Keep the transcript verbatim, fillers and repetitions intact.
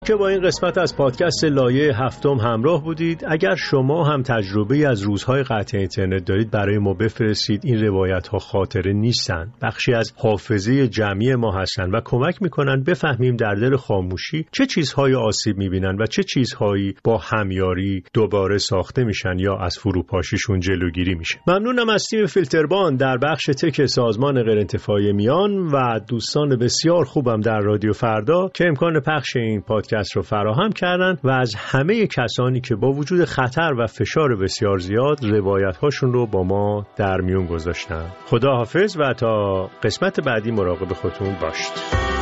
که با این قسمت از پادکست لایه هفتم همراه بودید. اگر شما هم تجربه از روزهای قطع اینترنت دارید برای ما بفرستید. این روایت ها خاطره نیستن، بخشی از حافظه جمعی ما هستن و کمک میکنن بفهمیم در دل خاموشی چه چیزهای آسیب میبینن و چه چیزهایی با همیاری دوباره ساخته میشن یا از فروپاشیشون جلوگیری میشه. ممنونم از تیم فیلتربان در بخش تک سازمان غیرانتفاعی میان و دوستان بسیار خوبم در رادیو فردا که امکان پخش این پادکست رو فراهم کردن و از همه کسانی که با وجود خطر و فشار بسیار زیاد روایت هاشون رو با ما در میون گذاشتن. خدا حافظ و تا قسمت بعدی مراقب خودتون باشید.